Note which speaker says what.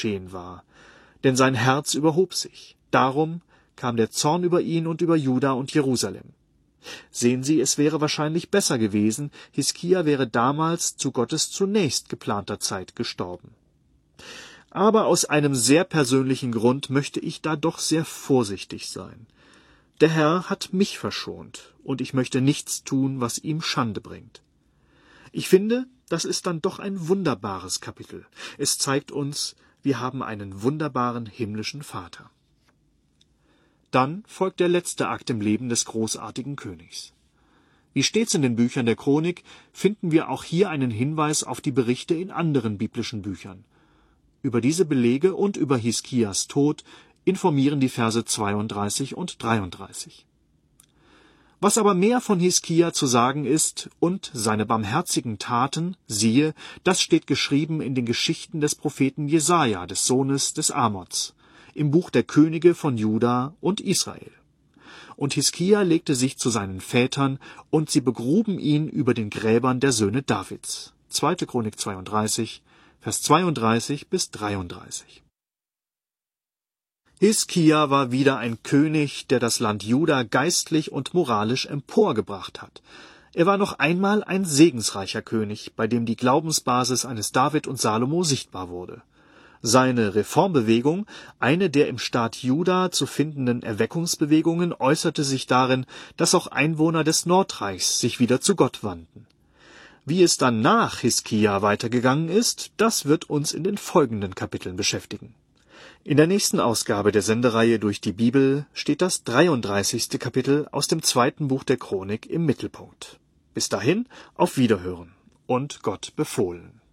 Speaker 1: geschehen war. Denn sein Herz überhob sich. Darum kam der Zorn über ihn und über Juda und Jerusalem. Sehen Sie, es wäre wahrscheinlich besser gewesen, Hiskia wäre damals zu Gottes zunächst geplanter Zeit gestorben. Aber aus einem sehr persönlichen Grund möchte ich da doch sehr vorsichtig sein. Der Herr hat mich verschont, und ich möchte nichts tun, was ihm Schande bringt. Ich finde, das ist dann doch ein wunderbares Kapitel. Es zeigt uns, wir haben einen wunderbaren himmlischen Vater. Dann folgt der letzte Akt im Leben des großartigen Königs. Wie stets in den Büchern der Chronik finden wir auch hier einen Hinweis auf die Berichte in anderen biblischen Büchern. Über diese Belege und über Hiskias Tod informieren die Verse 32 und 33. Was aber mehr von Hiskia zu sagen ist und seine barmherzigen Taten, siehe, das steht geschrieben in den Geschichten des Propheten Jesaja, des Sohnes des Amoz, im Buch der Könige von Juda und Israel. Und Hiskia legte sich zu seinen Vätern, und sie begruben ihn über den Gräbern der Söhne Davids. 2. Chronik 32, Vers 32 bis 33. Hiskia war wieder ein König, der das Land Juda geistlich und moralisch emporgebracht hat. Er war noch einmal ein segensreicher König, bei dem die Glaubensbasis eines David und Salomo sichtbar wurde. Seine Reformbewegung, eine der im Staat Juda zu findenden Erweckungsbewegungen, äußerte sich darin, dass auch Einwohner des Nordreichs sich wieder zu Gott wandten. Wie es dann nach Hiskia weitergegangen ist, das wird uns in den folgenden Kapiteln beschäftigen. In der nächsten Ausgabe der Sendereihe Durch die Bibel steht das 33. Kapitel aus dem 2. Buch der Chronik im Mittelpunkt. Bis dahin, auf Wiederhören und Gott befohlen.